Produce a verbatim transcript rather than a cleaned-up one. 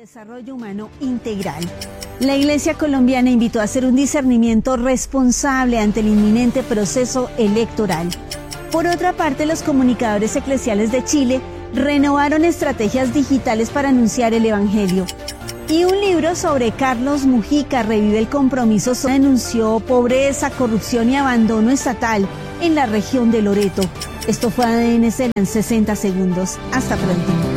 Desarrollo humano integral. La Iglesia colombiana invitó a hacer un discernimiento responsable ante el inminente proceso electoral. Por otra parte, los comunicadores eclesiales de Chile renovaron estrategias digitales para anunciar el Evangelio. Y un libro sobre Carlos Mujica revive el compromiso, denunció pobreza, corrupción y abandono estatal en la región de Loreto. Esto fue A D N C en sesenta segundos. Hasta pronto.